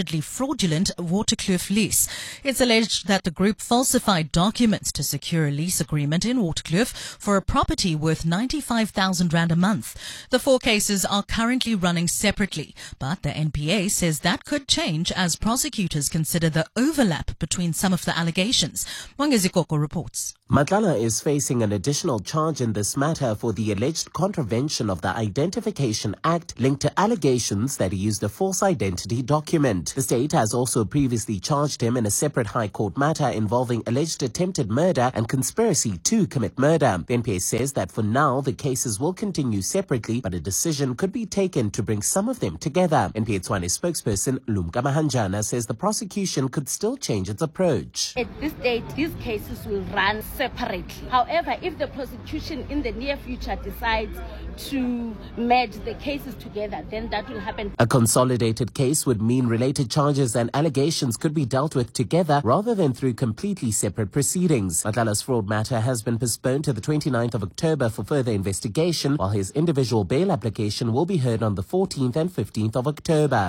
allegedly fraudulent Waterkloof lease. It's alleged that the group falsified documents to secure a lease agreement in Waterkloof for a property worth 95,000 rand a month. The four cases are currently running separately, but the NPA says that could change as prosecutors consider the overlap between some of the allegations. Mwangezikoko reports. Matlala is facing an additional charge in this matter for the alleged contravention of the Identification Act linked to allegations that he used a false identity document. The state has also previously charged him in a separate High Court matter involving alleged attempted murder and conspiracy to commit murder. The NPA says that for now the cases will continue separately, but a decision could be taken to bring some of them together. NPA Tshwane spokesperson Lumka Mahanjana says the prosecution could still change its approach. At this stage, these cases will run separately. However, if the prosecution in the near future decides to merge the cases together, then that will happen. A consolidated case would mean related charges and allegations could be dealt with together rather than through completely separate proceedings. Matlala's fraud matter has been postponed to the 29th of October for further investigation, while his individual bail application will be heard on the 14th and 15th of October.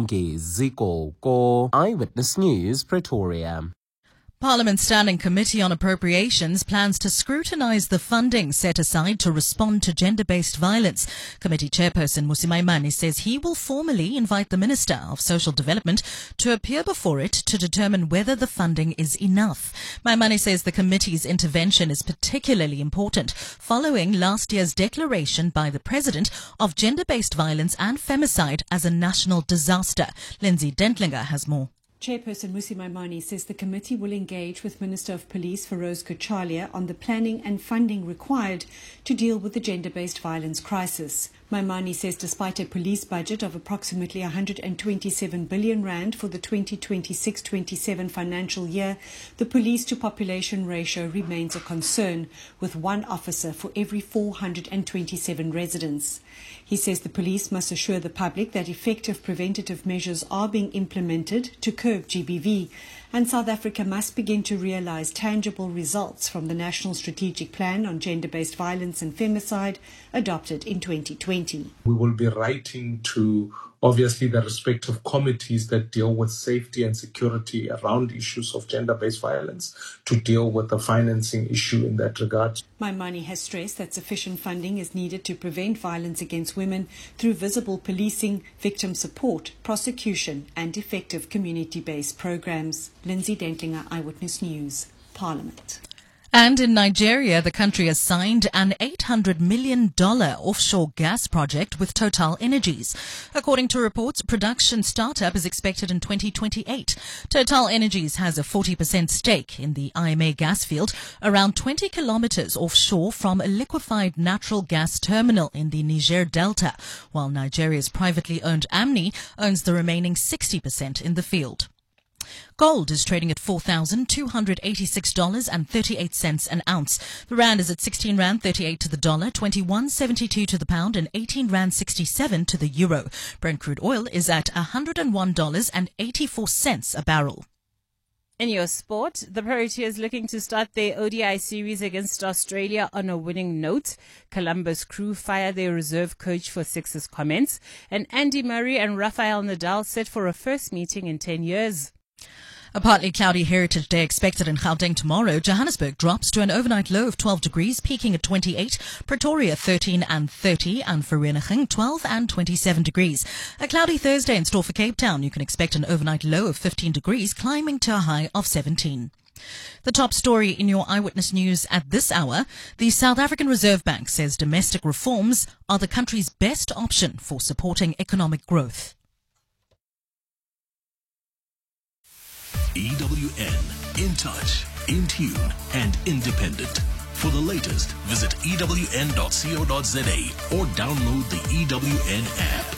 Mwangezikoko, Eyewitness News, Pretoria. Parliament's Standing Committee on Appropriations plans to scrutinise the funding set aside to respond to gender-based violence. Committee Chairperson Mmusi Maimane says he will formally invite the Minister of Social Development to appear before it to determine whether the funding is enough. Maimane says the committee's intervention is particularly important following last year's declaration by the President of gender-based violence and femicide as a national disaster. Lindsay Dentlinger has more. Chairperson Mmusi Maimane says the committee will engage with Minister of Police Feroz Kochalia on the planning and funding required to deal with the gender-based violence crisis. Maimane says despite a police budget of approximately 127 billion rand for the 2026-27 financial year, the police-to-population ratio remains a concern, with one officer for every 427 residents. He says the police must assure the public that effective preventative measures are being implemented to curb GBV, and South Africa must begin to realise tangible results from the National Strategic Plan on Gender-Based Violence and Femicide adopted in 2020. We will be writing to obviously the respective committees that deal with safety and security around issues of gender-based violence to deal with the financing issue in that regard. Maimane has stressed that sufficient funding is needed to prevent violence against women through visible policing, victim support, prosecution and effective community-based programs. Lindsay Dentlinger, Eyewitness News, Parliament. And in Nigeria, the country has signed an $800 million offshore gas project with Total Energies. According to reports, production startup is expected in 2028. Total Energies has a 40% stake in the IMA gas field, around 20 kilometers offshore from a liquefied natural gas terminal in the Niger Delta, while Nigeria's privately owned Amni owns the remaining 60% in the field. Gold is trading at $4,286.38 an ounce. The rand is at 16 rand 38 to the dollar, 21.72 to the pound, and 18 rand 67 to the euro. Brent crude oil is at $101.84 a barrel. In your sport, the Proteas looking to start their ODI series against Australia on a winning note. Columbus Crew fire their reserve coach for Sixers comments, and Andy Murray and Rafael Nadal set for a first meeting in 10 years. A partly cloudy Heritage Day expected in Gauteng tomorrow. Johannesburg drops to an overnight low of 12 degrees, peaking at 28. Pretoria 13 and 30, and Vereeniging 12 and 27 degrees. A cloudy Thursday in store for Cape Town. You can expect an overnight low of 15 degrees, climbing to a high of 17. The top story in your Eyewitness News at this hour: the South African Reserve Bank says domestic reforms are the country's best option for supporting economic growth. EWN, in touch, in tune, and independent. For the latest, visit ewn.co.za or download the EWN app.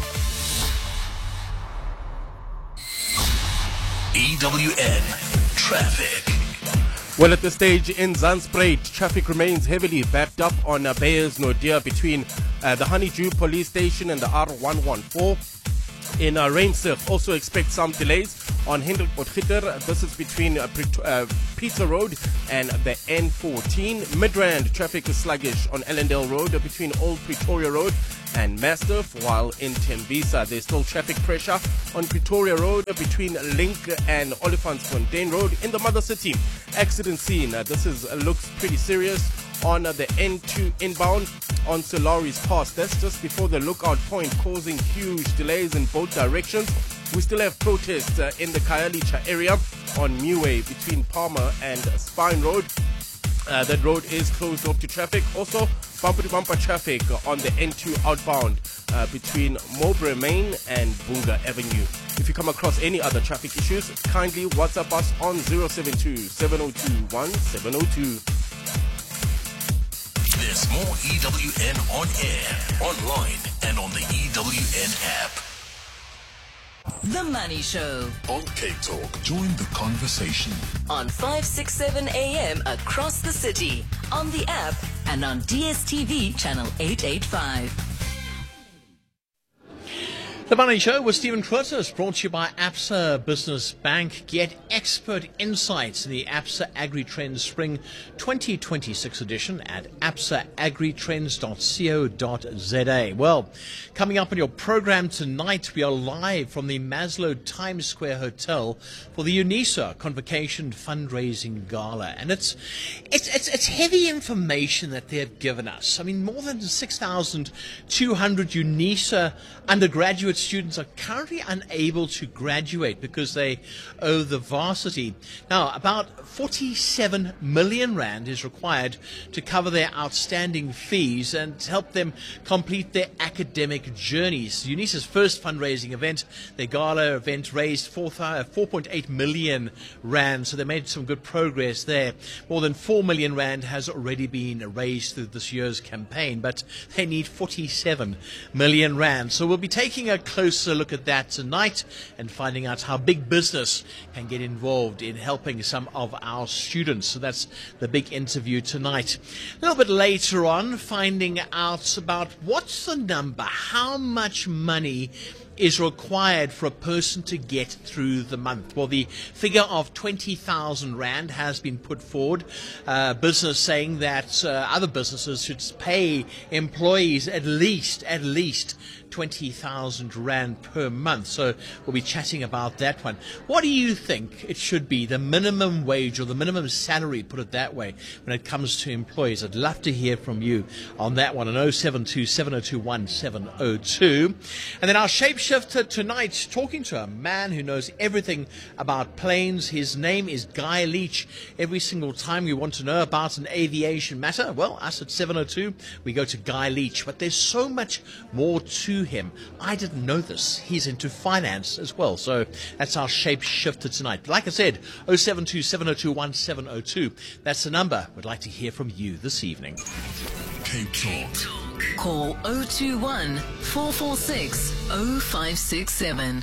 EWN Traffic. Well, at this stage in Zandspruit, traffic remains heavily backed up on Beyers Naudé between the Honeydew Police Station and the R114. In Reinsig, also expect some delays on Hendrik Potgieter. This is between Peter Road and the N14. Midrand traffic is sluggish on Ellendale Road between Old Pretoria Road and Mastiff, while in Tembisa there's still traffic pressure on Pretoria Road between Link and Olifantsfontein Road in the Mother City. Accident scene. Looks pretty serious on the N2 inbound on Solari's Pass. That's just before the lookout point, causing huge delays in both directions. We still have protests in the Khayelitsha area on Muway between Palmer and Spine Road. That road is closed off to traffic. Also, bumper-to-bumper traffic on the N2 outbound between Mowbray Main and Bunga Avenue. If you come across any other traffic issues, kindly WhatsApp us on 072-702-1702. There's more EWN on air, online, and on the EWN app. The Money Show On Cape Talk. Join the conversation. on 567 AM across the city, on the app, and on DSTV channel 885. The Money Show with Stephen Curtis, brought to you by Absa Business Bank. Get expert insights in the Absa AgriTrends Spring 2026 edition at absaagritrends.co.za. Well, coming up on your program tonight, we are live from the Maslow Times Square Hotel for the UNISA Convocation Fundraising Gala. And it's heavy information that they have given us. I mean, more than 6,200 UNISA undergraduate students are currently unable to graduate because they owe the varsity. Now, about 47 million rand is required to cover their outstanding fees and help them complete their academic journeys. UNISA's first fundraising event, their gala event, raised 4.8 million rand, so they made some good progress there. More than 4 million rand has already been raised through this year's campaign, but they need 47 million rand. So we'll be taking a closer look at that tonight and finding out how big business can get involved in helping some of our students. So that's the big interview tonight. A little bit later on, finding out about what's the number, how much money is required for a person to get through the month. Well, the figure of 20,000 rand has been put forward. Business saying that other businesses should pay employees at least 20,000 rand per month. So we'll be chatting about that one. What do you think it should be, the minimum wage or the minimum salary, put it that way, when it comes to employees? I'd love to hear from you on that one, on 072-702-1702. And then our shapeshifter tonight, talking to a man who knows everything about planes. His name is Guy Leach. Every single time we want to know about an aviation matter, well, us at 702, we go to Guy Leach. But there's so much more to him. I didn't know this. He's into finance as well. So that's our shapeshifter tonight. But like I said, 072-702-1702. That's the number. We'd like to hear from you this evening. Cape Talk. Call 021 446 0567.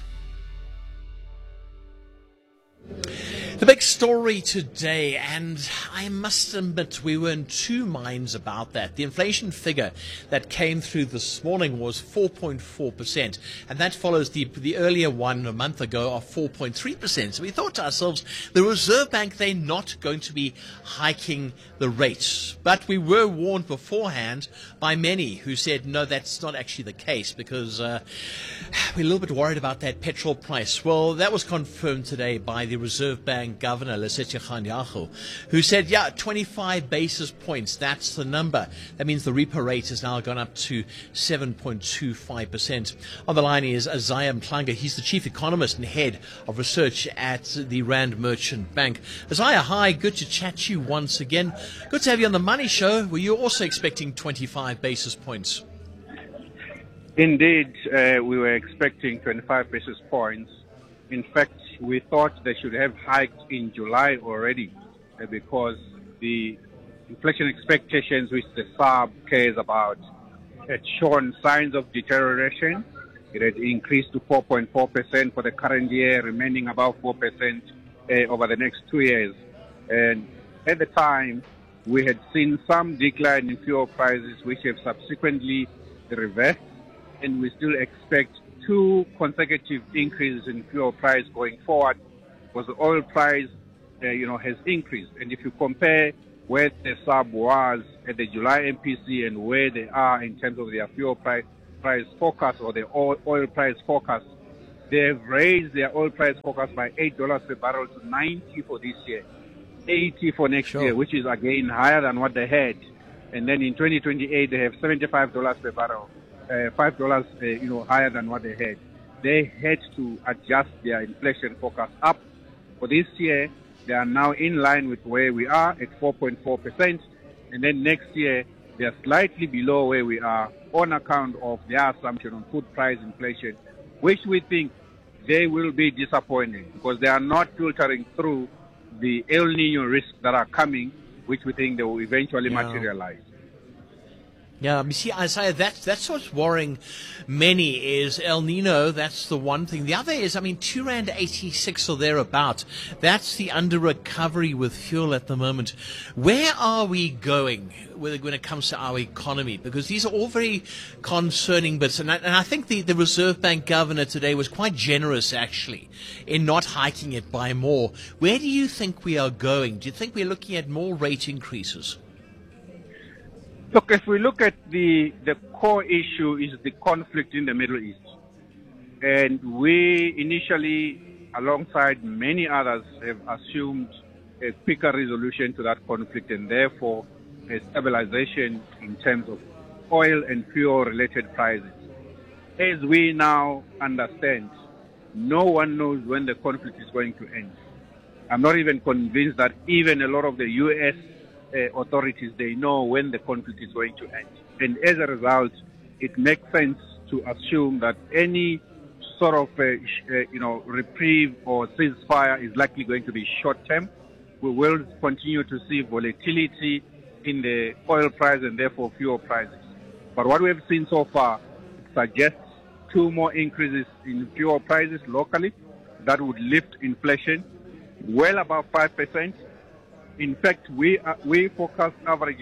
The big story today, and I must admit we were in two minds about that. The inflation figure that came through this morning was 4.4%, and that follows the earlier one a month ago of 4.3%. So we thought to ourselves, the Reserve Bank, they're not going to be hiking the rates. But we were warned beforehand by many who said, no, that's not actually the case, because we're a little bit worried about that petrol price. Well, that was confirmed today by the Reserve Bank Governor Lesetja Kganyago, who said, 25 basis points, that's the number. That means the repo rate has now gone up to 7.25%. On the line is Isaiah Mhlanga. He's the chief economist and head of research at the Rand Merchant Bank. Isaiah, hi, good to chat to you once again. Good to have you on the Money Show. Were you also expecting 25 basis points? Indeed, we were expecting 25 basis points. In fact, we thought they should have hiked in July already because the inflation expectations which the SARB cares about had shown signs of deterioration. It had increased to 4.4% for the current year, remaining above 4% over the next 2 years. And at the time, we had seen some decline in fuel prices which have subsequently reversed, and we still expect 2 consecutive increases in fuel price going forward, because the oil price, has increased. And if you compare where the SARB was at the July MPC and where they are in terms of their fuel price forecast or the oil price forecast, they have raised their oil price forecast by $8 per barrel to $90 for this year, $80 for next year, which is again higher than what they had. And then in 2028, they have $75 per barrel, $5, higher than what they had. They had to adjust their inflation forecast up. For this year, they are now in line with where we are at 4.4%. And then next year, they are slightly below where we are on account of their assumption on food price inflation, which we think they will be disappointing because they are not filtering through the El Nino risks that are coming, which we think they will eventually materialize. Yeah, you see, Isaiah, that's what's worrying many is El Nino. That's the one thing. The other is, R2.86 or thereabout. That's the under recovery with fuel at the moment. Where are we going when it comes to our economy? Because these are all very concerning bits. And I think the Reserve Bank governor today was quite generous, actually, in not hiking it by more. Where do you think we are going? Do you think we're looking at more rate increases? Look, if we look at the core issue is the conflict in the Middle East. And we initially, alongside many others, have assumed a quicker resolution to that conflict and therefore a stabilization in terms of oil and fuel-related prices. As we now understand, no one knows when the conflict is going to end. I'm not even convinced that even a lot of the U.S. authorities, they know when the conflict is going to end. And as a result, it makes sense to assume that any sort of reprieve or ceasefire is likely going to be short-term. We will continue to see volatility in the oil price and therefore fuel prices. But what we have seen so far suggests 2 more increases in fuel prices locally that would lift inflation well above 5%. In fact, we forecast average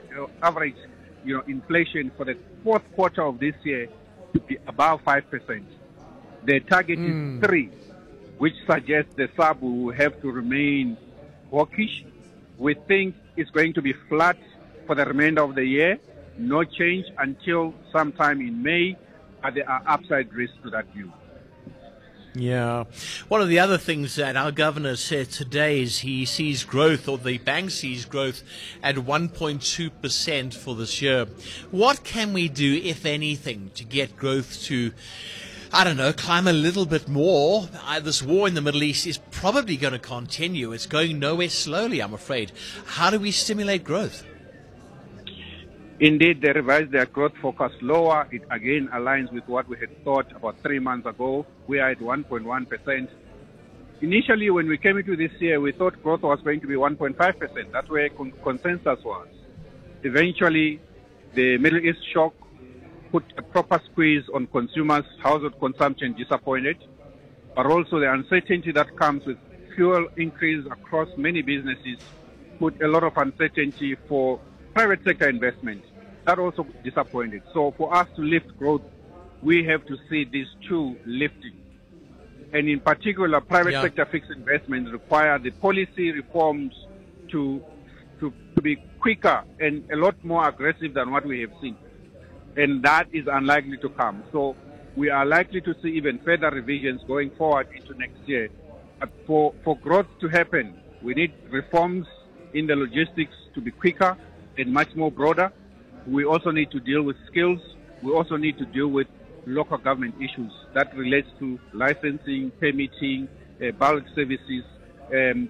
inflation for the 4th quarter of this year to be above 5%. The target is 3, which suggests the SARB will have to remain hawkish. We think it's going to be flat for the remainder of the year, no change until sometime in May, but there are upside risks to that view. Yeah. One of the other things that our governor said today is he sees growth, or the bank sees growth, at 1.2% for this year. What can we do, if anything, to get growth to, climb a little bit more? This war in the Middle East is probably going to continue. It's going nowhere slowly, I'm afraid. How do we stimulate growth? Indeed, they revised their growth forecast lower. It again aligns with what we had thought about 3 months ago. We are at 1.1%. Initially, when we came into this year, we thought growth was going to be 1.5%. That's where consensus was. Eventually, the Middle East shock put a proper squeeze on consumers. Household consumption disappointed. But also the uncertainty that comes with fuel increase across many businesses put a lot of uncertainty for private sector investment. That also disappointed. So for us to lift growth, we have to see these 2 lifting. And in particular, private sector fixed investments require the policy reforms to be quicker and a lot more aggressive than what we have seen. And that is unlikely to come. So we are likely to see even further revisions going forward into next year. But for growth to happen, we need reforms in the logistics to be quicker and much more broader. We also need to deal with skills. We also need to deal with local government issues that relates to licensing, permitting, bulk services, and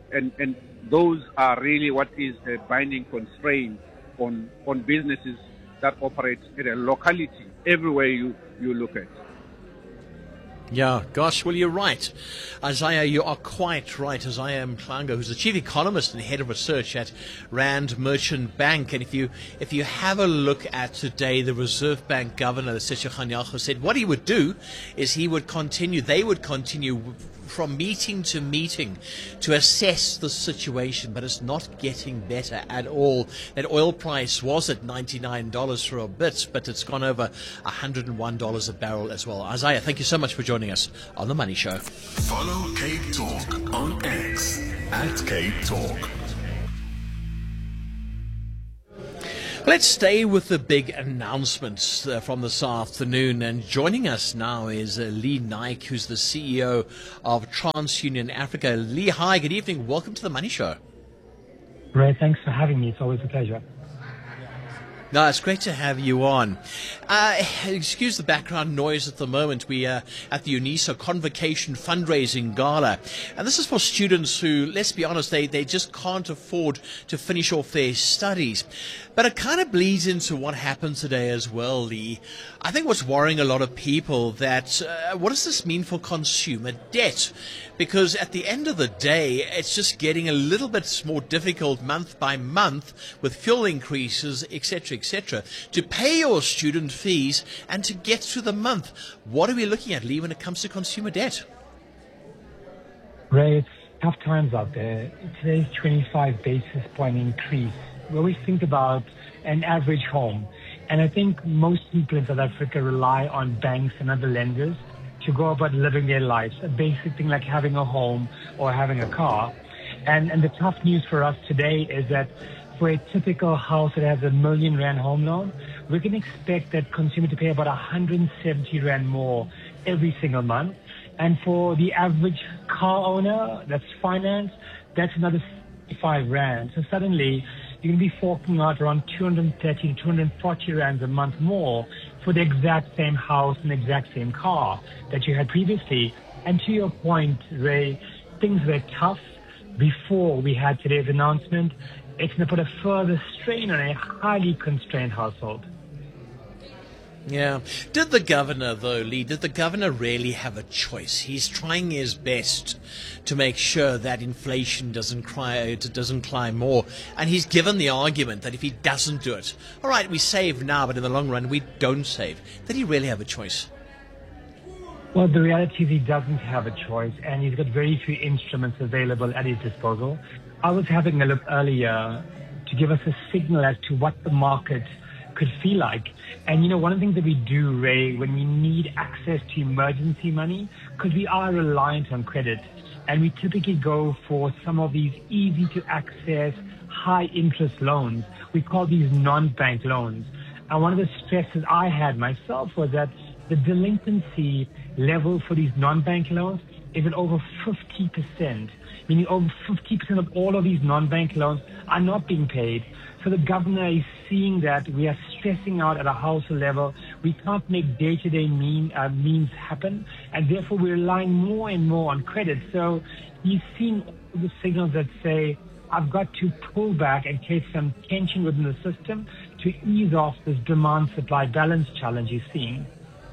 those are really what is a binding constraint on businesses that operate at a locality everywhere you look at. Yeah, gosh, well, you're right. Isaiah, you are quite right. Isaiah Mhlanga, who's the chief economist and head of research at Rand Merchant Bank. And if you have a look at today, the Reserve Bank governor, Lesetja Kganyago, said what he would do is they would continue from meeting to meeting to assess the situation, but it's not getting better at all. That oil price was at $99 for a bit, but it's gone over $101 a barrel as well. Isaiah, thank you so much for joining us on The Money Show. Follow Cape Talk on X at Cape Talk. Let's stay with the big announcements from this afternoon. And joining us now is Lee Naik, who's the CEO of TransUnion Africa. Lee, hi, good evening. Welcome to The Money Show. Ray, thanks for having me. It's always a pleasure. No, it's great to have you on. Excuse the background noise at the moment. We are at the UNISA Convocation Fundraising Gala. And this is for students who, let's be honest, they just can't afford to finish off their studies. But it kind of bleeds into what happened today as well, Lee. I think what's worrying a lot of people that what does this mean for consumer debt? Because at the end of the day, it's just getting a little bit more difficult month by month with fuel increases, etc., to pay your student fees and to get through the month. What are we looking at, Lee, when it comes to consumer debt? Ray, it's tough times out there. Today's 25 basis point increase. We always think about an average home. And I think most people in South Africa rely on banks and other lenders to go about living their lives, a basic thing like having a home or having a car. And the tough news for us today is that for a typical house that has R1 million home loan, we can expect that consumer to pay about 170 Rand more every single month. And for the average car owner that's financed, that's another 65 Rand. So suddenly, you're going to be forking out around 230 to 240 Rands a month more for the exact same house and the exact same car that you had previously. And to your point, Ray, things were tough before we had today's announcement. It's going to put a further strain on a highly constrained household. Yeah. Did the governor, though, Lee, did the governor really have a choice? He's trying his best to make sure that inflation doesn't climb more. And he's given the argument that if he doesn't do it, all right, we save now, but in the long run, we don't save. Did he really have a choice? Well, the reality is he doesn't have a choice, and he's got very few instruments available at his disposal. I was having a look earlier to give us a signal as to what the market could feel like. And, you know, one of the things that we do, Ray, when we need access to emergency money, because we are reliant on credit, and we typically go for some of these easy-to-access, high-interest loans. We call these non-bank loans. And one of the stresses I had myself was that the delinquency level for these non-bank loans is at over 50%, meaning over 50% of all of these non-bank loans are not being paid. So the governor is seeing that we are stressing out at a household level. We can't make day-to-day means happen, and therefore we're relying more and more on credit. So he's seeing all the signals that say, I've got to pull back and create some tension within the system to ease off this demand-supply balance challenge he's seeing.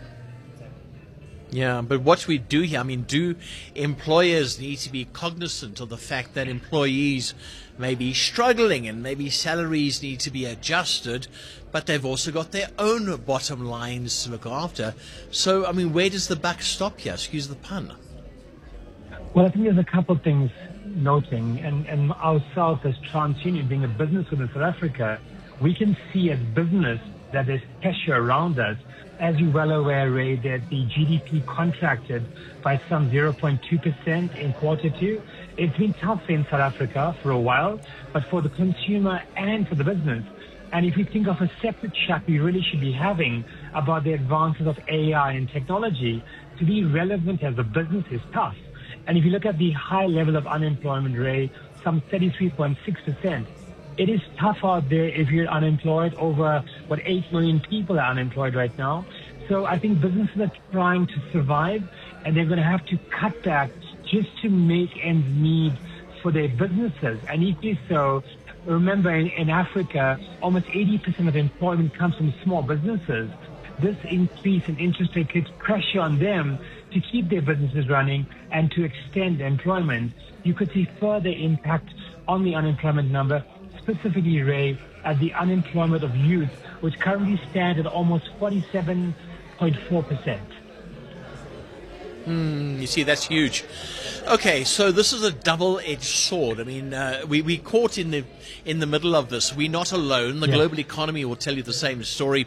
Yeah, but what we do here, I mean, do employers need to be cognizant of the fact that employees may be struggling and maybe salaries need to be adjusted, but they've also got their own bottom lines to look after? So, I mean, where does the buck stop here? Excuse the pun. Well, I think there's a couple of things noting, and ourselves as TransUnion, being a business within South Africa, we can see as business that there's pressure around us. As you're well aware, Ray, that the GDP contracted by some 0.2% in quarter two. It's been tough in South Africa for a while, but for the consumer and for the business. And if we think of a separate chat we really should be having about the advances of AI and technology, to be relevant as a business is tough. And if you look at the high level of unemployment rate, some 33.6%, it is tough out there if you're unemployed. Over, 8 million people are unemployed right now. So I think businesses are trying to survive, and they're going to have to cut back just to make ends meet for their businesses. And equally so, remember, in Africa, almost 80% of employment comes from small businesses. This increase in interest rate puts pressure on them to keep their businesses running and to extend employment. You could see further impact on the unemployment number, specifically, Ray, at the unemployment of youth, which currently stands at almost 47.4%. You see, that's huge. Okay, so this is a double-edged sword. I mean, we caught in the middle of this. We're not alone. The global economy will tell you the same story.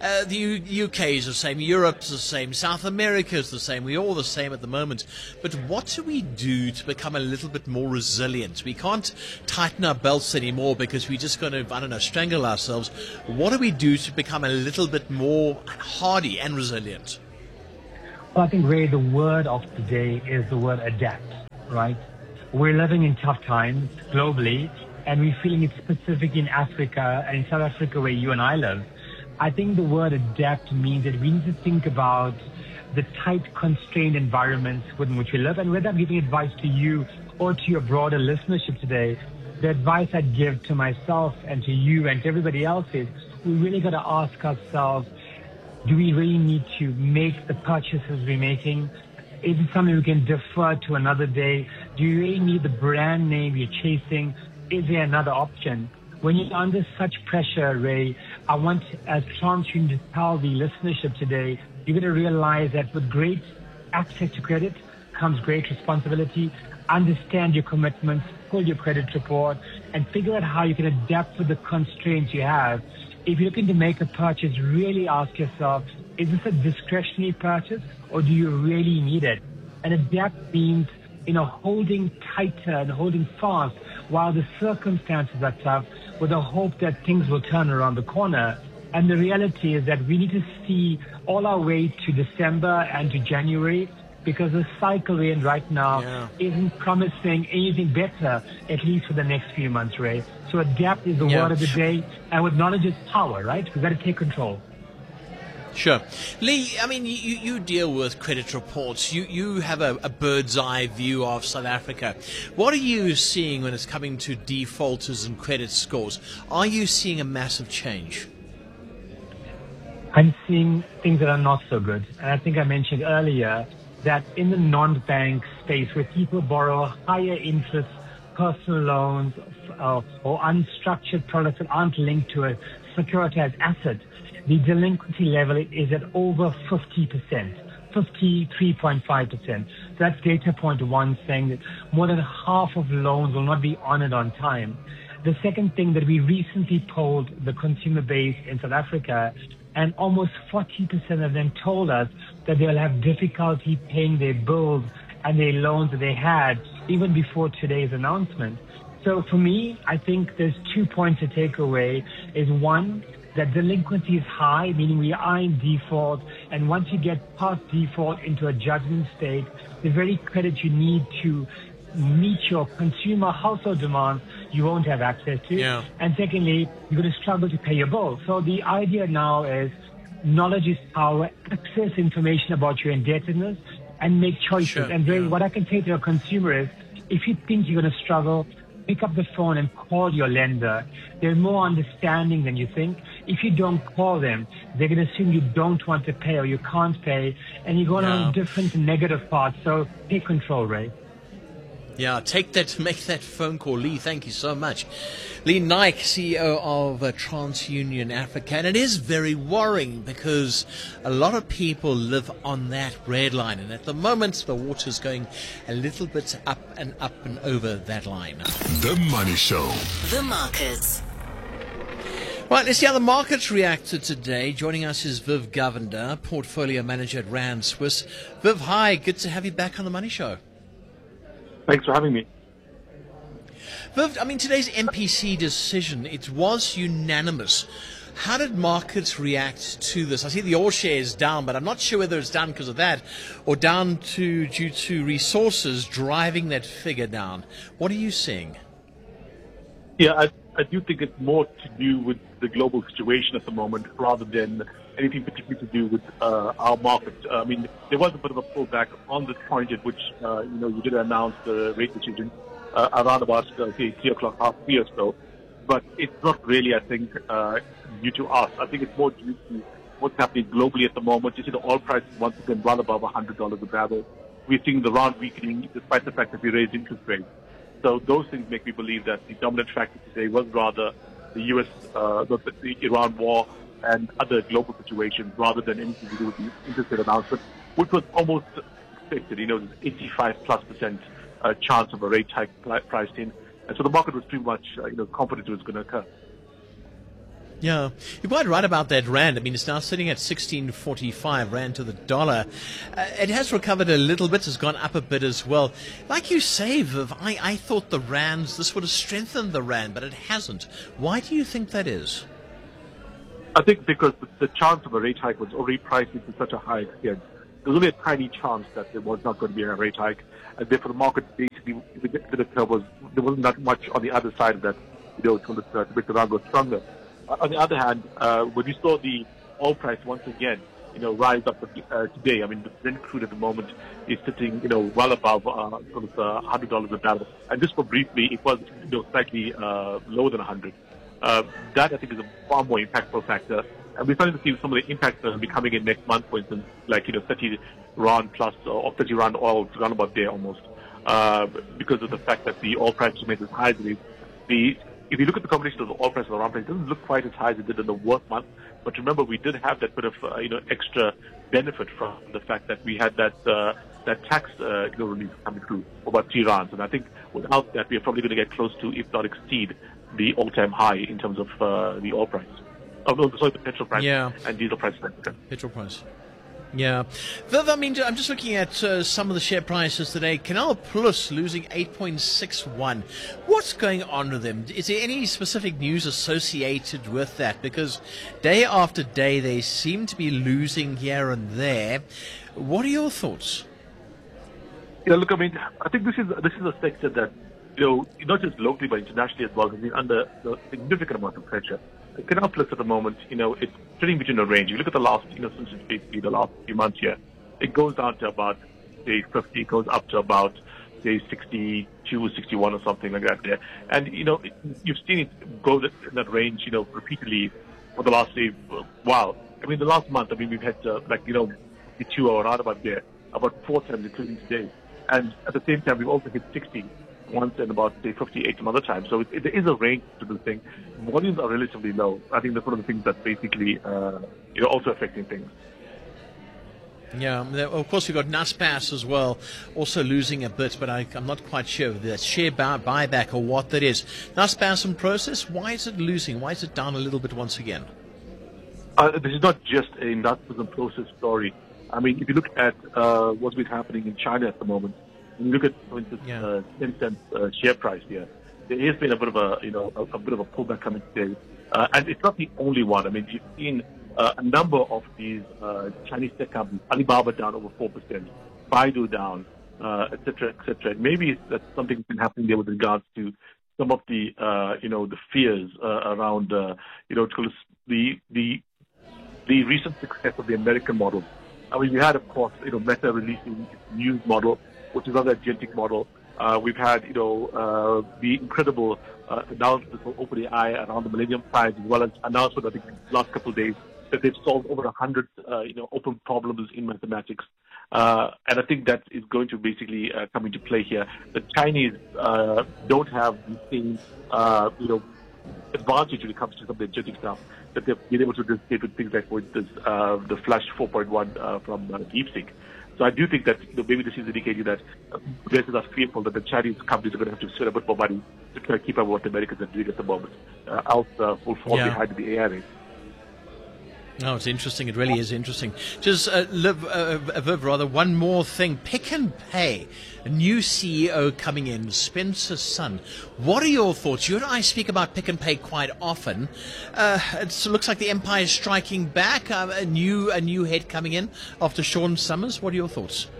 The UK is the same. Europe's the same. South America is the same. We're all the same at the moment. But what do we do to become a little bit more resilient? We can't tighten our belts anymore because we're just going to, I don't know, strangle ourselves. What do we do to become a little bit more hardy and resilient? Well, I think, Ray, the word of today is the word adapt, right? We're living in tough times globally, and we're feeling it specifically in Africa and in South Africa where you and I live. I think the word adapt means that we need to think about the tight, constrained environments within which we live. And whether I'm giving advice to you or to your broader listenership today, the advice I'd give to myself and to you and to everybody else is we really got to ask ourselves, do we really need to make the purchases we're making? Is it something we can defer to another day? Do you really need the brand name you're chasing? Is there another option? When you're under such pressure, Ray, I want, as TransUnion, to tell the listenership today, you're going to realize that with great access to credit comes great responsibility. Understand your commitments, pull your credit report, and figure out how you can adapt with the constraints you have. If you're looking to make a purchase, really ask yourself, is this a discretionary purchase or do you really need it? And adapt means, holding tighter and holding fast while the circumstances are tough with the hope that things will turn around the corner. And the reality is that we need to see all our way to December and to January because the cycle we're in right now isn't promising anything better, at least for the next few months, Ray. So adapt is the word of the day, and with knowledge is power, right? We've got to take control. Sure. Lee, I mean, you deal with credit reports. You have a bird's eye view of South Africa. What are you seeing when it's coming to defaulters and credit scores? Are you seeing a massive change? I'm seeing things that are not so good. And I think I mentioned earlier that in the non-bank space where people borrow higher interest personal loans or unstructured products that aren't linked to a securitized asset, the delinquency level is at over 50%, 53.5%. So that's data point one, saying that more than half of loans will not be honored on time. The second thing that we recently polled the consumer base in South Africa, and almost 40% of them told us that they'll have difficulty paying their bills and their loans that they had even before today's announcement. So for me, I think there's 2 points to take away. Is one, that delinquency is high, meaning we are in default, and once you get past default into a judgment state, the very credit you need to meet your consumer household demands, you won't have access to. Yeah. And secondly, you're going to struggle to pay your bills. So the idea now is knowledge is power, access information about your indebtedness, and make choices. Sure. And really, what I can say to a consumer is, if you think you're going to struggle, pick up the phone and call your lender. They're more understanding than you think. If you don't call them, they're going to assume you don't want to pay or you can't pay, and you're going on different negative paths. So take control, Ray. Yeah, make that phone call. Lee, thank you so much. Lee Naik, CEO of TransUnion Africa. And it is very worrying because a lot of people live on that red line. And at the moment, the water's going a little bit up and over that line. The Money Show. The markets. Right, let's see how the markets reacted today. Joining us is Viv Govender, Portfolio Manager at Rand Swiss. Viv, hi. Good to have you back on the Money Show. Thanks for having me. Viv, I mean, today's MPC decision, it was unanimous. How did markets react to this? I see the all shares down, but I'm not sure whether it's down because of that or down due to resources driving that figure down. What are you seeing? Yeah, I do think it's more to do with the global situation at the moment rather than anything particularly to do with our market. I mean, there was a bit of a pullback on this point at which, you did announce the rate decision around about, 3 o'clock, half 3 or so. But it's not really, I think, due to us. I think it's more due to what's happening globally at the moment. You see the oil price is once again well above $100 a barrel. We're seeing the rand weakening despite the fact that we raised interest rates. So those things make me believe that the dominant factor today was rather the U.S., the Iran war and other global situations rather than anything to do with the interest rate announcement, which was almost expected. There's 85+% chance of a rate hike priced in. And so the market was pretty much, confident it was going to occur. Yeah, you're quite right about that rand. I mean, it's now sitting at 16.45 rand to the dollar. It has recovered a little bit, has gone up a bit as well. Like you say, Viv, I thought this would have strengthened the rand, but it hasn't. Why do you think that is? I think because the chance of a rate hike was already priced into such a high extent. There's only a tiny chance that there was not going to be a rate hike, and therefore the market basically, there wasn't that much on the other side of that, to make the rand go stronger. On the other hand, when you saw the oil price once again, rise up today, I mean, the Brent crude at the moment is sitting, well above $100 a barrel. And just for briefly, it was, slightly lower than 100. That, I think, is a far more impactful factor. And we're starting to see some of the impacts that will be coming in next month, for instance, like, 30 rand plus or 30 rand oil, around about there almost, because of the fact that the oil price remains as high as it is. If you look at the combination of the oil price and the rand price, it doesn't look quite as high as it did in the worst month. But remember, we did have that bit of, extra benefit from the fact that we had that tax, release coming through about 3 rands. And I think without that, we are probably going to get close to, if not exceed, the all-time high in terms of the oil price. The petrol price and diesel price. Petrol price. Yeah. Viv, I mean, I'm just looking at some of the share prices today. Canal Plus losing 8.61. What's going on with them? Is there any specific news associated with that? Because day after day, they seem to be losing here and there. What are your thoughts? Look, I mean, I think this is a sector that, not just locally but internationally as well, has been under a significant amount of pressure. Canal Plus at the moment, it's trading between a range. If you look at the last, since it's basically the last few months here, it goes down to about, say, 50, it goes up to about, say, 62, 61 or something like that there. And, you've seen it go in that range, repeatedly for the last, say, while. I mean, the last month, we've had, the 2 or around about there, about 4 times, including today. And at the same time, we've also hit 60 once and about, say, 58 some other times. So there is a range to the thing. Volumes are relatively low. I think that's one of the things that's basically, also affecting things. Yeah, of course we've got Naspers as well, also losing a bit, but I'm not quite sure if that's share buyback or what that is. Naspers in process, why is it losing? Why is it down a little bit once again? This is not just a Naspers in process story. I mean, if you look at what's been happening in China at the moment, when you look at, for instance, Tencent's share price here, there has been a bit of a pullback coming today. And it's not the only one. I mean, you've seen a number of these Chinese tech companies, Alibaba down over 4%, Baidu down, et cetera, et cetera. And maybe that's something that's been happening there with regards to some of the, the fears around, the recent success of the American model. I mean, we had, of course, Meta releasing its news model, which is another agentic model. We've had, the incredible announcements from OpenAI around the Millennium Prize, as well as announcement, I think, in the last couple of days that they've solved over 100, open problems in mathematics. And I think that is going to basically come into play here. The Chinese don't have the same, advantage when it comes to some of the agentic stuff that they've been able to dissipate with things like, for instance, the Flash 4.1 from DeepSeek. So I do think that maybe this is indicating that investors are fearful that the Chinese companies are going to have to spend a bit more money to try to keep up with what the Americans are doing at the moment. Else will fall behind the AI race. No, it's interesting. It really is interesting. Just, Viv, one more thing. Pick n Pay, a new CEO coming in, Spencer Sun. What are your thoughts? You and I speak about Pick n Pay quite often. It looks like the empire is striking back. A new head coming in after Sean Summers. What are your thoughts?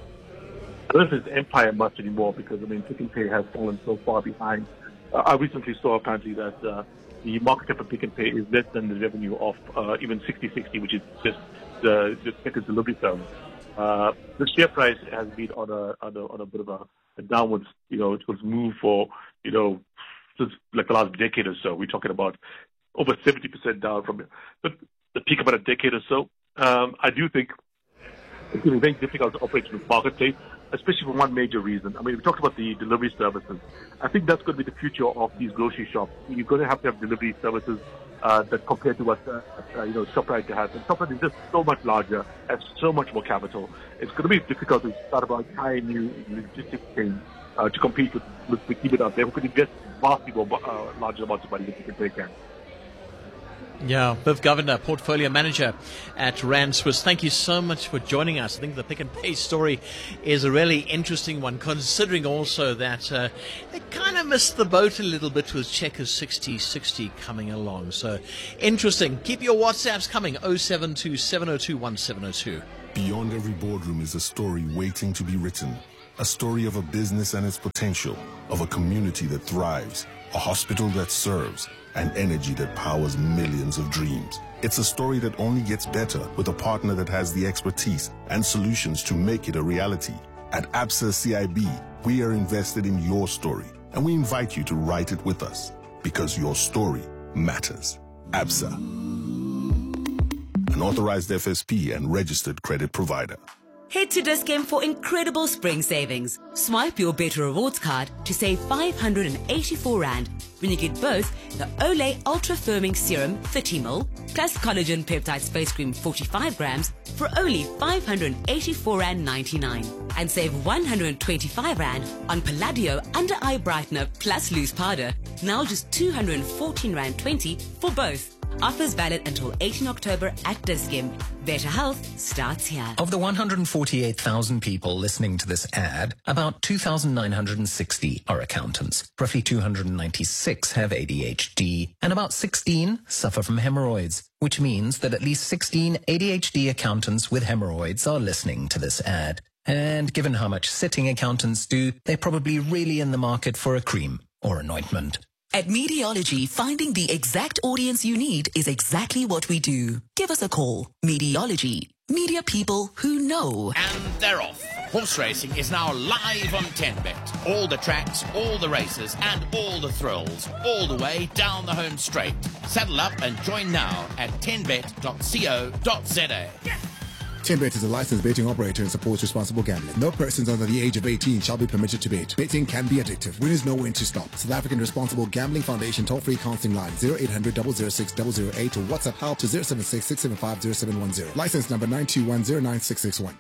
I don't know if it's empire much anymore because, Pick n Pay has fallen so far behind. I recently saw apparently that the market cap of Pick n Pay is less than the revenue of even 6060, which is just the second delivery service. The share price has been on a bit of a downwards, move for, since like the last decade or so. We're talking about over 70% down from the peak about a decade or so. I do think it's going to be very difficult to operate in the marketplace, especially for one major reason. We talked about the delivery services. I think that's going to be the future of these grocery shops. You're going to have delivery services that compared to what Shoprite has. And Shoprite is just so much larger, has so much more capital. It's going to be difficult to start about entire new logistics chain to compete with the people out there who could invest vastly more larger amounts of money than they can. Yeah, Viv Governor, Portfolio Manager at Rand Swiss. Thank you so much for joining us. I think the Pick n Pay story is a really interesting one, considering also that they kind of missed the boat a little bit with Checkers 6060 coming along. So interesting. Keep your WhatsApps coming, 072 702 1702. Beyond every boardroom is a story waiting to be written. A story of a business and its potential, of a community that thrives, a hospital that serves, and energy that powers millions of dreams. It's a story that only gets better with a partner that has the expertise and solutions to make it a reality. At Absa CIB, we are invested in your story, and we invite you to write it with us, because your story matters. Absa, an authorized FSP and registered credit provider. Head to Dis-Chem for incredible spring savings. Swipe your Better Rewards card to save R584 when you get both the Olay Ultra Firming Serum 30ml plus Collagen Peptide Space Cream 45 grams for only R584.99 and save R125 on Palladio Under Eye Brightener plus Loose Powder, now just R214.20 for both. Offers valid until 18 October at Dis-Chem. Better health starts here. Of the 148,000 people listening to this ad, about 2,960 are accountants. Roughly 296 have ADHD, and about 16 suffer from hemorrhoids, which means that at least 16 ADHD accountants with hemorrhoids are listening to this ad. And given how much sitting accountants do, they're probably really in the market for a cream or an ointment. At Mediology, finding the exact audience you need is exactly what we do. Give us a call. Mediology. Media people who know. And they're off. Horse racing is now live on 10Bet. All the tracks, all the races, and all the thrills. All the way down the home straight. Saddle up and join now at 10bet.co.za. 10Bet is a licensed betting operator and supports responsible gambling. No persons under the age of 18 shall be permitted to bet. Betting can be addictive. Winners know when to stop. South African Responsible Gambling Foundation toll-free counseling line 0800 006 008 or WhatsApp help to 076 675 0710. License number 921096661.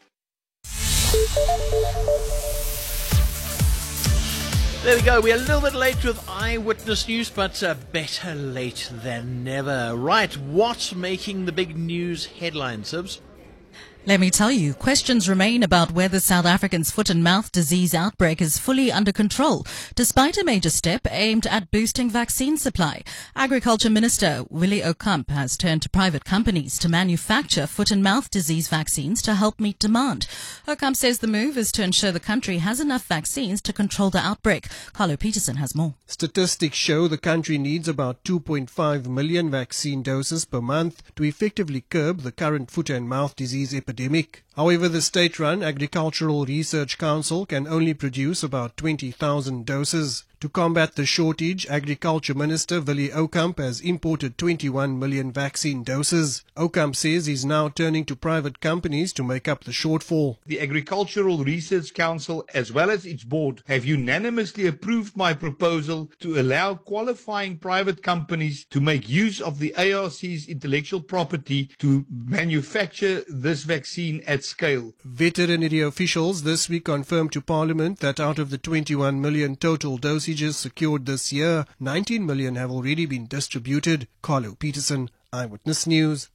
There we go. We're a little bit late with Eyewitness News, but better late than never. Right, what's making the big news headlines, Sibs? Let me tell you, questions remain about whether South Africa's foot and mouth disease outbreak is fully under control, despite a major step aimed at boosting vaccine supply. Agriculture Minister Willie Okamp has turned to private companies to manufacture foot and mouth disease vaccines to help meet demand. Okamp says the move is to ensure the country has enough vaccines to control the outbreak. Carlo Peterson has more. Statistics show the country needs about 2.5 million vaccine doses per month to effectively curb the current foot and mouth disease epidemic. However, the state-run Agricultural Research Council can only produce about 20,000 doses. To combat the shortage, Agriculture Minister Willie Okamp has imported 21 million vaccine doses. Okamp says he's now turning to private companies to make up the shortfall. The Agricultural Research Council, as well as its board, have unanimously approved my proposal to allow qualifying private companies to make use of the ARC's intellectual property to manufacture this vaccine at scale. Veterinary officials this week confirmed to Parliament that out of the 21 million total dosages secured this year, 19 million have already been distributed. Carlo Peterson, Eyewitness News.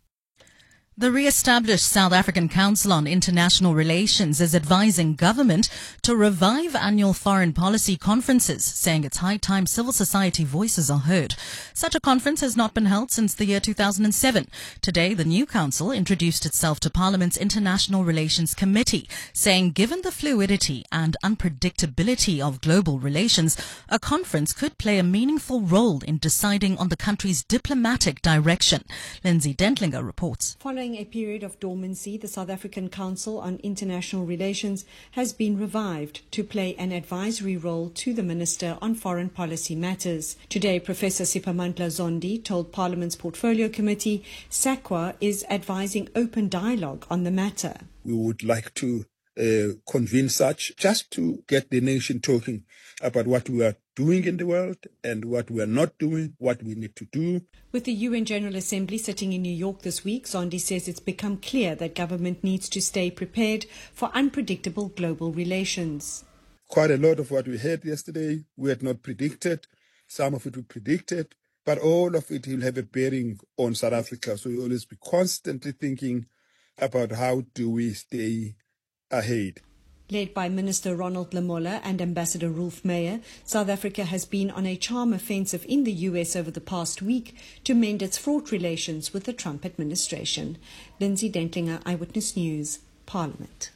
The re-established South African Council on International Relations is advising government to revive annual foreign policy conferences, saying it's high time civil society voices are heard. Such a conference has not been held since the year 2007. Today, the new council introduced itself to Parliament's International Relations Committee, saying given the fluidity and unpredictability of global relations, a conference could play a meaningful role in deciding on the country's diplomatic direction. Lindsay Dentlinger reports. Following a period of dormancy, the South African Council on International Relations has been revived to play an advisory role to the Minister on Foreign Policy Matters. Today, Professor Siphamandla Zondi told Parliament's Portfolio Committee SAQA is advising open dialogue on the matter. We would like to convene such, just to get the nation talking about what we are doing in the world and what we are not doing, what we need to do. With the UN General Assembly sitting in New York this week, Zondi says it's become clear that government needs to stay prepared for unpredictable global relations. Quite a lot of what we heard yesterday we had not predicted. Some of it we predicted, but all of it will have a bearing on South Africa. So we always be constantly thinking about how do we stay ahead. Led by Minister Ronald Lamola and Ambassador Rolf Meyer, South Africa has been on a charm offensive in the US over the past week to mend its fraught relations with the Trump administration. Lindsay Dentlinger, Eyewitness News, Parliament.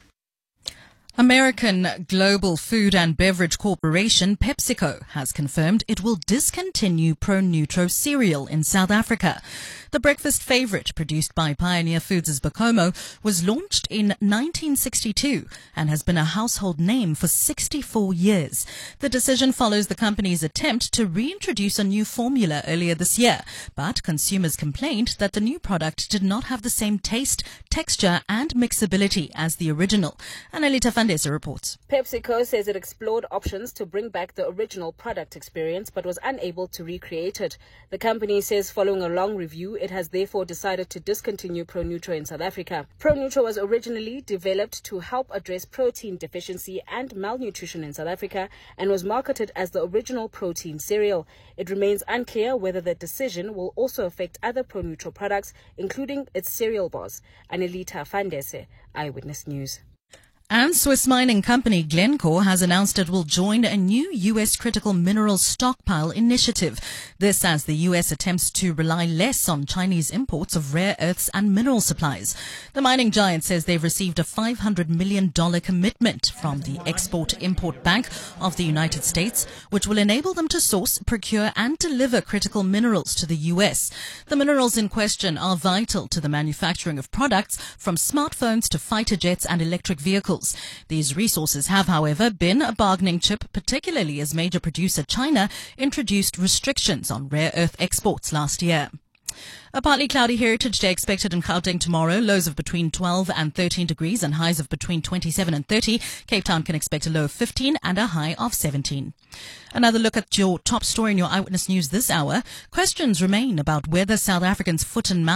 American global food and beverage corporation PepsiCo has confirmed it will discontinue ProNutro cereal in South Africa. The breakfast favorite produced by Pioneer Foods' Bacomo was launched in 1962 and has been a household name for 64 years. The decision follows the company's attempt to reintroduce a new formula earlier this year, but consumers complained that the new product did not have the same taste, texture and mixability as the original. Annalita Fandesa reports. PepsiCo says it explored options to bring back the original product experience but was unable to recreate it. The company says following a long review, it has therefore decided to discontinue ProNutro in South Africa. ProNutro was originally developed to help address protein deficiency and malnutrition in South Africa and was marketed as the original protein cereal. It remains unclear whether the decision will also affect other ProNutro products, including its cereal bars. Anelita Fandese, Eyewitness News. And Swiss mining company Glencore has announced it will join a new U.S. critical minerals stockpile initiative. This as the U.S. attempts to rely less on Chinese imports of rare earths and mineral supplies. The mining giant says they've received a $500 million commitment from the Export-Import Bank of the United States, which will enable them to source, procure and deliver critical minerals to the U.S. The minerals in question are vital to the manufacturing of products from smartphones to fighter jets and electric vehicles. These resources have, however, been a bargaining chip, particularly as major producer China introduced restrictions on rare earth exports last year. A partly cloudy Heritage Day expected in Gauteng tomorrow. Lows of between 12 and 13 degrees and highs of between 27 and 30. Cape Town can expect a low of 15 and a high of 17. Another look at your top story in your Eyewitness News this hour. Questions remain about whether South Africans' foot and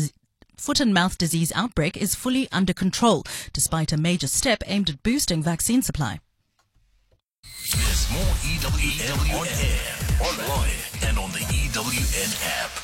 mouth disease outbreak is fully under control, despite a major step aimed at boosting vaccine supply. There's more EWN on air, online, and on the EWN app.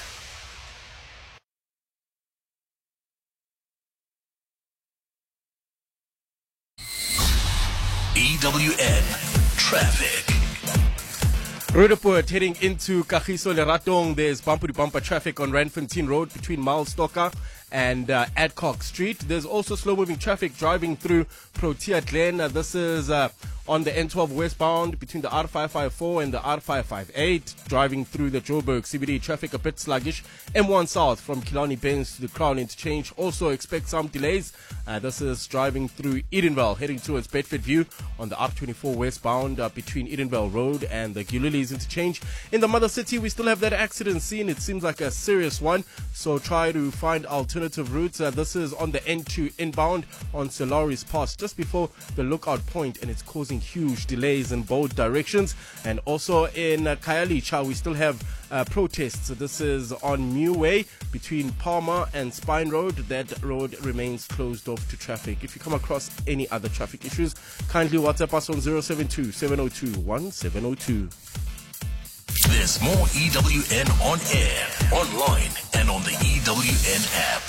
EWN Traffic. Roodepoort heading into Kagiso Leratong. There's bumper-to-bumper traffic on Randfontein Road between Miles Stocker and Adcock Street. There's also slow-moving traffic driving through Protea Glen. This is on the N12 westbound between the R554 and the R558. Driving through the Joburg CBD, traffic a bit sluggish. M1 South from Killarney Benz to the Crown Interchange. Also expect some delays. This is driving through Edenvale, heading towards Bedford View on the R24 westbound between Edenvale Road and the Gululis Interchange. In the Mother City, we still have that accident scene. It seems like a serious one, so try to find alternative routes. This is on the N2 inbound on Solaris Pass, just before the lookout point, and it's causing huge delays in both directions. And also in Khayelitsha, we still have protests. This is on New Way between Palmer and Spine Road. That road remains closed off to traffic. If you come across any other traffic issues, kindly WhatsApp us on 072-702-1702. There's more EWN on air, online, and on the EWN app.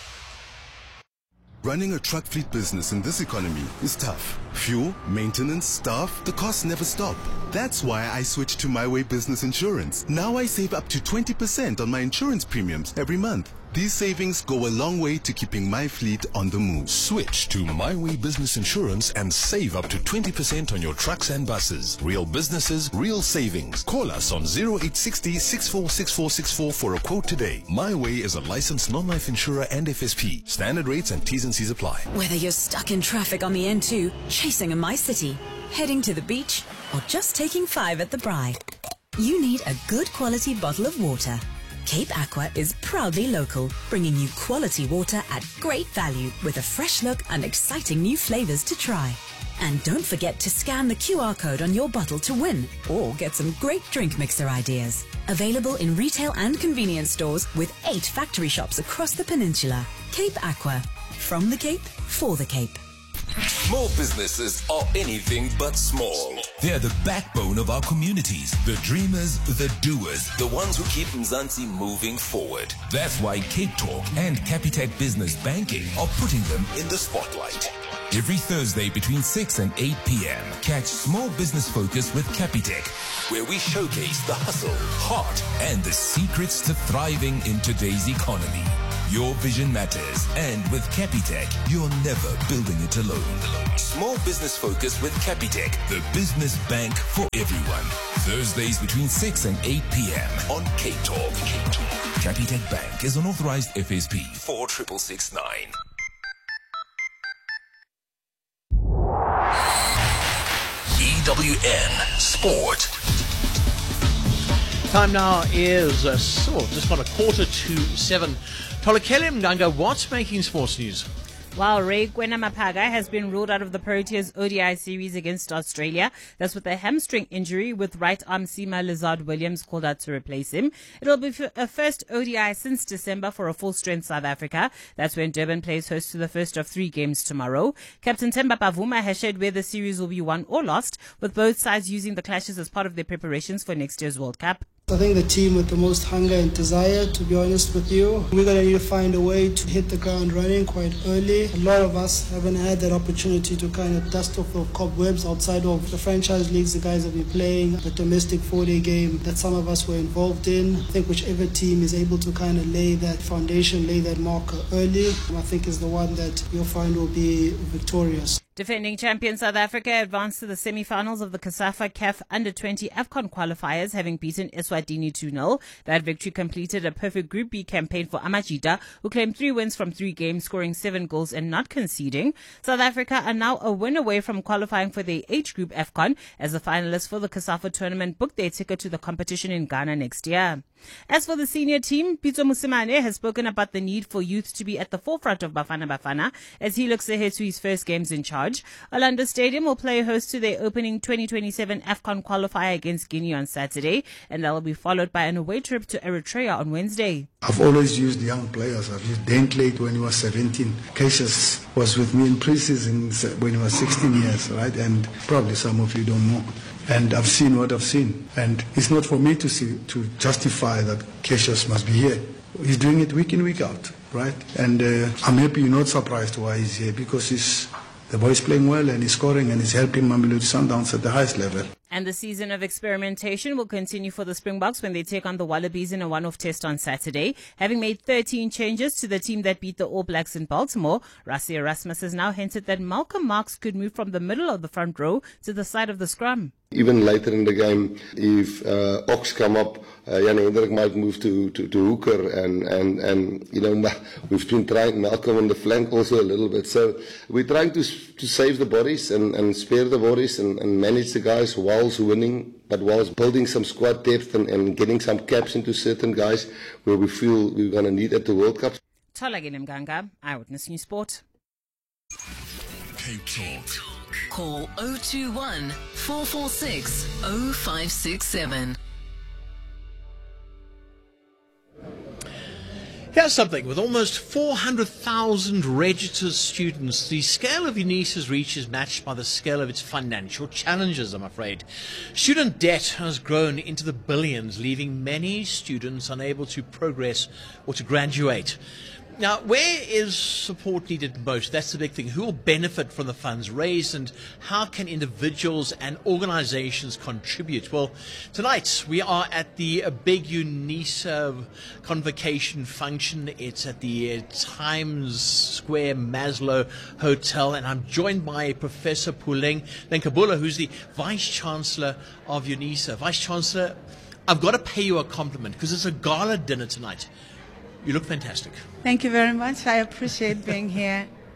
Running a truck fleet business in this economy is tough. Fuel, maintenance, staff, the costs never stop. That's why I switched to My Way Business Insurance. Now I save up to 20% on my insurance premiums every month. These savings go a long way to keeping my fleet on the move. Switch to My Way Business Insurance and save up to 20% on your trucks and buses. Real businesses, real savings. Call us on 0860 646464 for a quote today. My Way is a licensed non-life insurer and FSP. Standard rates and T's and C's apply. Whether you're stuck in traffic on the N2, chasing a My City, heading to the beach, or just taking 5 at the Braai, you need a good quality bottle of water. Cape Aqua is proudly local, bringing you quality water at great value with a fresh look and exciting new flavors to try. And don't forget to scan the QR code on your bottle to win or get some great drink mixer ideas. Available in retail and convenience stores with 8 factory shops across the peninsula. Cape Aqua. From the Cape, for the Cape. Small businesses are anything but small. They're the backbone of our communities, the dreamers, the doers, the ones who keep Mzansi moving forward. That's why Cape Talk and Capitec Business Banking are putting them in the spotlight. Every Thursday between 6 and 8 p.m., catch Small Business Focus with Capitec, where we showcase the hustle, heart, and the secrets to thriving in today's economy. Your vision matters, and with Capitec, you're never building it alone. Small Business Focus with Capitec, the business bank for everyone. Thursdays between 6 and 8 p.m. on Cape Talk. Capitec Bank is an authorized FSP 46669. EWN Sport. Time now is just about 6:45. Tolakele Mganga, what's making sports news? While Ray Kwena Mapaga has been ruled out of the Proteas ODI series against Australia, that's with a hamstring injury, with right arm seamer Lizard Williams called out to replace him. It'll be a first ODI since December for a full-strength South Africa. That's when Durban plays host to the first of 3 games tomorrow. Captain Themba Bavuma has shared where the series will be won or lost, with both sides using the clashes as part of their preparations for next year's World Cup. I think the team with the most hunger and desire, to be honest with you. We're going to need to find a way to hit the ground running quite early. A lot of us haven't had that opportunity to kind of dust off the cobwebs outside of the franchise leagues the guys have been playing, the domestic 4-day game that some of us were involved in. I think whichever team is able to kind of lay that foundation, lay that marker early, I think is the one that you'll find will be victorious. Defending champion South Africa advanced to the semi-finals of the CASAFA CAF Under-20 AFCON qualifiers, having beaten Eswatini 2-0. That victory completed a perfect Group B campaign for Amajita, who claimed 3 wins from 3 games, scoring 7 goals and not conceding. South Africa are now a win away from qualifying for the H Group AFCON, as the finalists for the CASAFA tournament booked their ticket to the competition in Ghana next year. As for the senior team, Pitso Mosimane has spoken about the need for youth to be at the forefront of Bafana Bafana as he looks ahead to his first games in charge. Orlando Stadium will play host to their opening 2027 AFCON qualifier against Guinea on Saturday, and that will be followed by an away trip to Eritrea on Wednesday. I've always used young players. I've used Dentlade when he was 17. Cassius was with me in pre-season when he was 16 years, right? And probably some of you don't know. And I've seen what I've seen. And it's not for me to justify that Cassius must be here. He's doing it week in, week out, right? And I'm happy you're not surprised why he's here, because the boy's playing well and he's scoring and he's helping Mamelodi Sundowns at the highest level. And the season of experimentation will continue for the Springboks when they take on the Wallabies in a one-off test on Saturday. Having made 13 changes to the team that beat the All Blacks in Baltimore, Rassie Erasmus has now hinted that Malcolm Marx could move from the middle of the front row to the side of the scrum. Even later in the game, if Ox come up, Jan Hendrik might move to hooker, and you know, we've been trying Malcolm on the flank also a little bit. So we're trying to save the bodies and spare the bodies and manage the guys whilst winning, but whilst building some squad depth and getting some caps into certain guys where we feel we're going to need at the World Cup. Tolakele Mganga, Eyewitness News Sport. Cape Talk. Call 021 446 0567. Here's something. With almost 400,000 registered students, the scale of UNISA's reach is matched by the scale of its financial challenges, I'm afraid. Student debt has grown into the billions, leaving many students unable to progress or to graduate. Now, where is support needed most? That's the big thing. Who will benefit from the funds raised, and how can individuals and organizations contribute? Well, tonight we are at the big UNISA convocation function. It's at the Times Square Maslow Hotel, and I'm joined by Professor Puleng Lenkabula, who's the Vice-Chancellor of UNISA. Vice-Chancellor, I've got to pay you a compliment because it's a gala dinner tonight. You look fantastic. Thank you very much. I appreciate being here.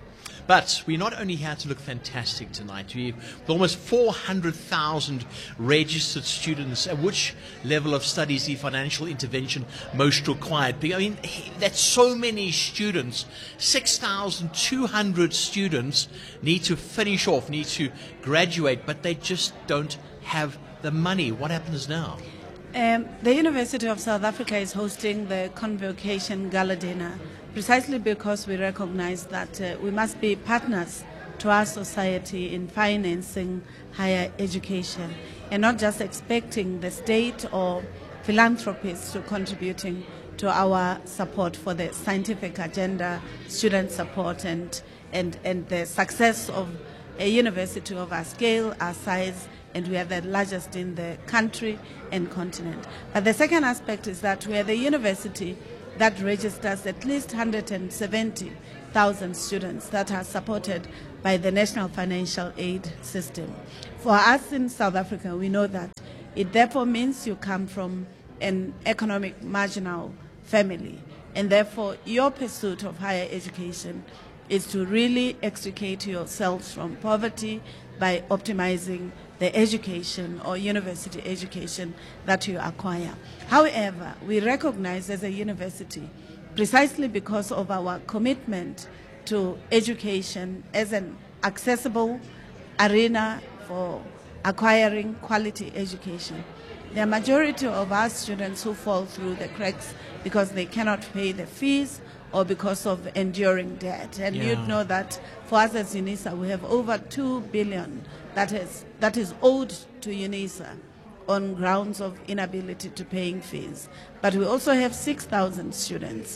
But we're not only here to look fantastic tonight. We've almost 400,000 registered students. At which level of study is the financial intervention most required? I mean, that's so many students. 6,200 students need to finish off, need to graduate, but they just don't have the money. What happens now? The University of South Africa is hosting the Convocation Gala Dinner precisely because we recognize that we must be partners to our society in financing higher education and not just expecting the state or philanthropists to contributing to our support for the scientific agenda, student support, and the success of a university of our scale, our size, and we are the largest in the country and continent. But the second aspect is that we are the university that registers at least 170,000 students that are supported by the National Financial Aid System. For us in South Africa, we know that it therefore means you come from an economic marginal family, and therefore your pursuit of higher education is to really extricate yourselves from poverty by optimizing the education or university education that you acquire. However, we recognize as a university, precisely because of our commitment to education as an accessible arena for acquiring quality education, the majority of our students who fall through the cracks because they cannot pay the fees or because of enduring debt. And you'd know that for us as UNISA, we have over 2 billion that is owed to UNISA on grounds of inability to paying fees. But we also have 6,000 students,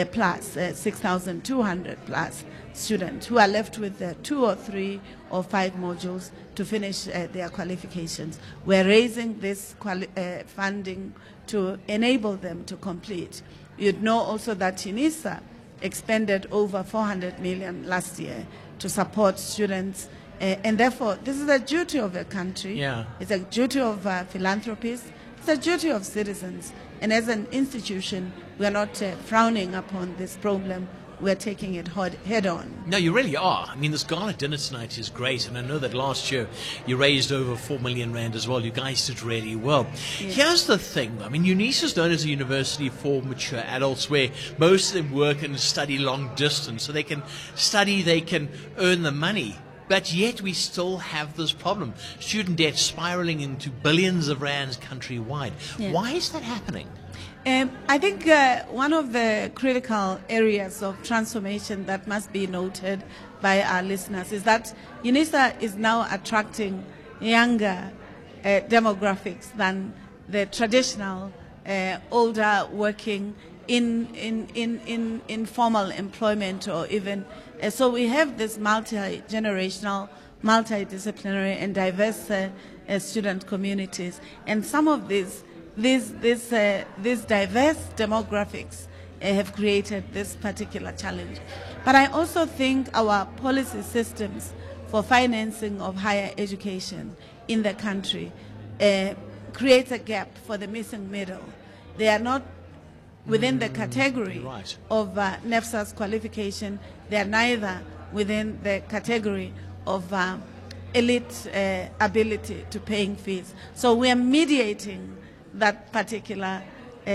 6,200 plus students who are left with 2 or 3 or 5 modules to finish their qualifications. We're raising this funding to enable them to complete. You'd know also that UNISA expended over 400 million last year to support students, and therefore this is a duty of a country. It's a duty of philanthropists. It's a duty of citizens. And as an institution, we are not frowning upon this problem. We're taking it head on. No, you really are. I mean, this gala dinner tonight is great, and I know that last year you raised over 4 million rand as well. You guys did really well. Here's the thing, I mean, UNISA is known as a university for mature adults where most of them work and study long distance, so they can study, they can earn the money. But yet we still have this problem. Student debt spiraling into billions of rands countrywide. Why is that happening? I think one of the critical areas of transformation that must be noted by our listeners is that UNISA is now attracting younger demographics than the traditional older working in formal employment or even. So we have this multi-generational, multidisciplinary and diverse student communities, and some of these diverse demographics have created this particular challenge. But I also think our policy systems for financing of higher education in the country creates a gap for the missing middle. They are not within the category of NEFSA's qualification. They are neither within the category of elite ability to paying fees. So we are mediating that particular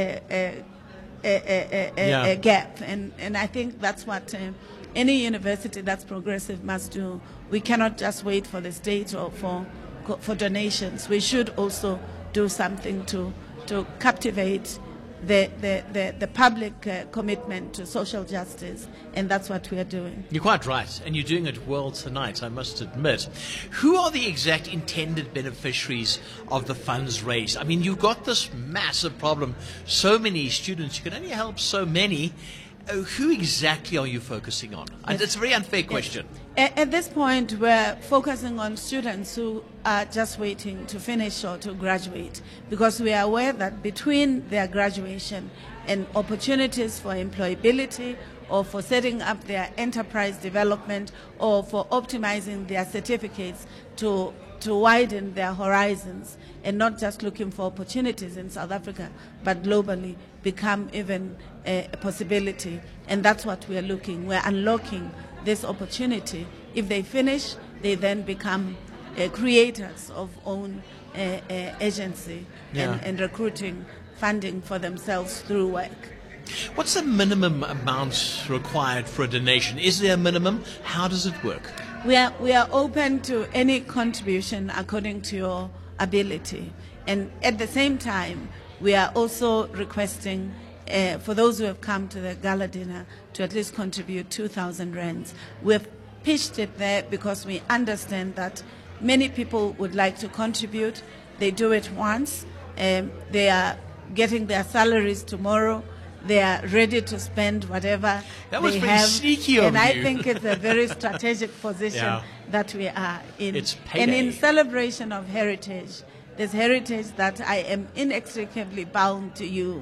gap, and I think that's what any university that's progressive must do. We cannot just wait for the state or for donations. We should also do something to captivate the public commitment to social justice, and that's what we are doing. You're quite right, and you're doing it well tonight, I must admit. Who are the exact intended beneficiaries of the funds raised? I mean, you've got this massive problem, so many students, you can only help so many. Who exactly are you focusing on? Yes. It's a very unfair question. At this point, we're focusing on students who are just waiting to finish or to graduate, because we are aware that between their graduation and opportunities for employability or for setting up their enterprise development or for optimizing their certificates to widen their horizons and not just looking for opportunities in South Africa, but globally become even a possibility. And that's what we are looking. We're unlocking this opportunity. If they finish, they then become creators of own agency and recruiting funding for themselves through work. What's the minimum amount required for a donation? Is there a minimum? How does it work? We are open to any contribution according to your ability. And at the same time, we are also requesting for those who have come to the gala dinner to at least contribute 2,000 rands. We have pitched it there because we understand that many people would like to contribute. They do it once. They are getting their salaries tomorrow. They are ready to spend whatever that was they very have. Sneaky of and I you. think it's a very strategic position that we are in. It's payday. And in celebration of heritage, this heritage that I am inextricably bound to you,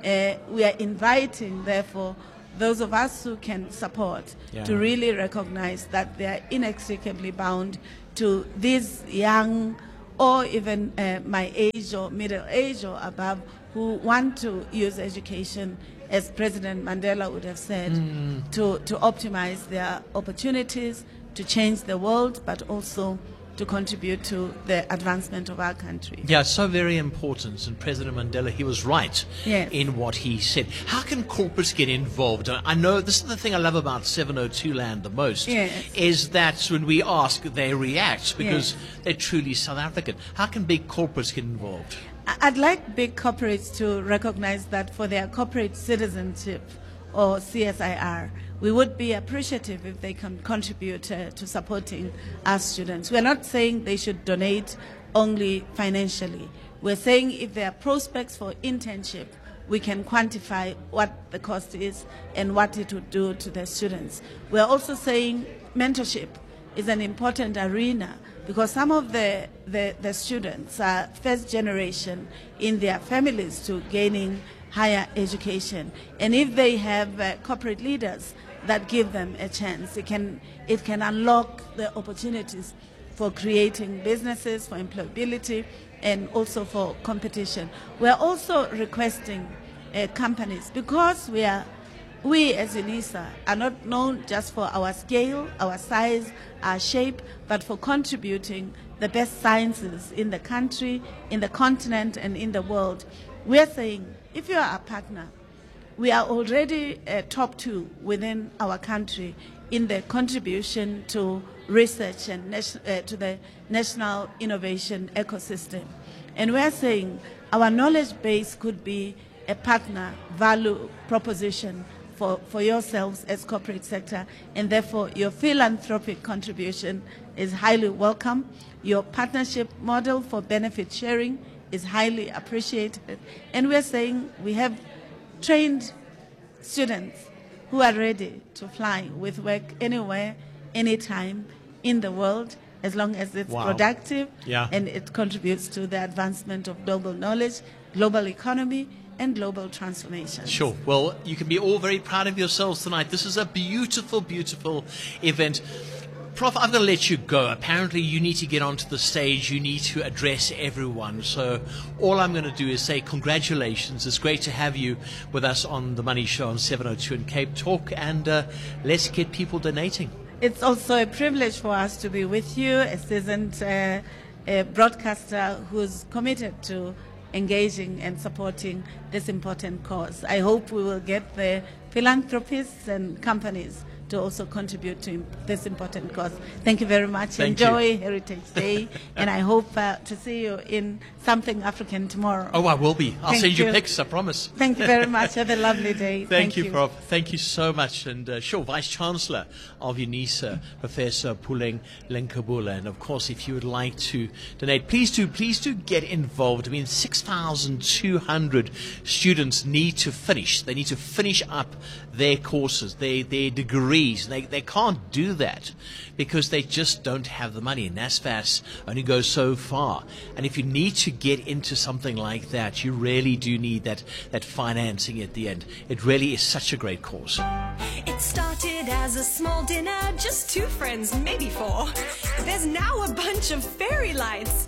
we are inviting, therefore, those of us who can support to really recognize that they are inextricably bound to these young or even my age or middle age or above who want to use education, as President Mandela would have said, to optimize their opportunities, to change the world, but also to contribute to the advancement of our country. Yeah, so very important. And President Mandela, he was right in what he said. How can corporates get involved? I know this is the thing I love about 702 Land the most, is that when we ask, they react because they're truly South African. How can big corporates get involved? I'd like big corporates to recognize that for their corporate citizenship, or CSIR, we would be appreciative if they can contribute to supporting our students. We're not saying they should donate only financially. We're saying if there are prospects for internship, we can quantify what the cost is and what it would do to the students. We're also saying mentorship is an important arena because some of the students are first generation in their families to gaining higher education. And if they have corporate leaders that give them a chance, it can unlock the opportunities for creating businesses, for employability, and also for competition. We're also requesting companies, because we as UNISA are not known just for our scale, our size, our shape, but for contributing the best sciences in the country, in the continent, and in the world. We're saying, if you are a partner, we are already top 2 within our country in the contribution to research and to the national innovation ecosystem. And we're saying our knowledge base could be a partner value proposition for yourselves as corporate sector, and therefore your philanthropic contribution is highly welcome. Your partnership model for benefit sharing is highly appreciated. And we're saying we have trained students who are ready to fly with work anywhere, anytime in the world, as long as it's productive and it contributes to the advancement of global knowledge, global economy, and global transformation. Sure. Well, you can be all very proud of yourselves tonight. This is a beautiful, beautiful event. Prof, I'm going to let you go. Apparently you need to get onto the stage. You need to address everyone. So all I'm going to do is say congratulations. It's great to have you with us on The Money Show on 702 and Cape Talk. And let's get people donating. It's also a privilege for us to be with you, a seasoned broadcaster who's committed to engaging and supporting this important cause. I hope we will get the philanthropists and companies to also contribute to this important cause. Thank you very much. Enjoy Heritage Day, and I hope to see you in Something African tomorrow. Oh, I will be. I'll send you pics, I promise. Thank you very much. Have a lovely day. Thank you, Prof. Thank you so much. And sure, Vice-Chancellor of UNISA, Professor Puleng Lenkabula. And of course, if you would like to donate, please do get involved. I mean, 6,200 students need to finish. They need to finish up their courses, their degree degrees. They can't do that because they just don't have the money. NSFAS only goes so far. And if you need to get into something like that, you really do need that financing at the end. It really is such a great cause. It started as a small dinner, just 2 friends, maybe 4. There's now a bunch of fairy lights.